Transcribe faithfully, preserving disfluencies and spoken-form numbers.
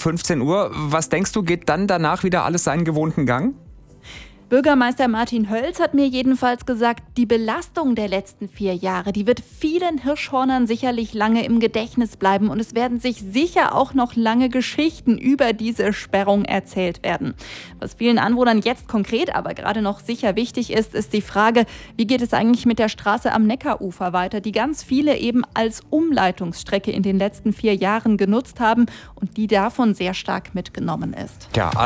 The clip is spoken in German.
fünfzehn Uhr. Was denkst du, geht dann danach wieder alles seinen gewohnten Gang? Bürgermeister Martin Hölz hat mir jedenfalls gesagt, die Belastung der letzten vier Jahre, die wird vielen Hirschhornern sicherlich lange im Gedächtnis bleiben und es werden sich sicher auch noch lange Geschichten über diese Sperrung erzählt werden. Was vielen Anwohnern jetzt konkret aber gerade noch sicher wichtig ist, ist die Frage, wie geht es eigentlich mit der Straße am Neckarufer weiter, die ganz viele eben als Umleitungsstrecke in den letzten vier Jahren genutzt haben und die davon sehr stark mitgenommen ist. Ja,